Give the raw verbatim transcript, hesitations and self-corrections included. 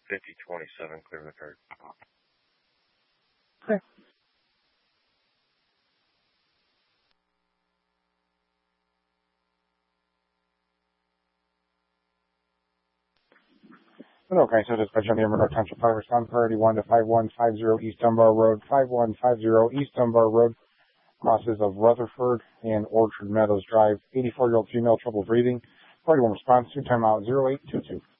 fifty twenty-seven, clear the card. Okay. Okay, so dispatch on the Emerald Township Fire Response Priority one to five one five zero East Dunbar Road, five one five zero East Dunbar Road, crosses of Rutherford and Orchard Meadows Drive, eighty-four-year-old female, trouble breathing. Priority one response, two timeout zero eight two two.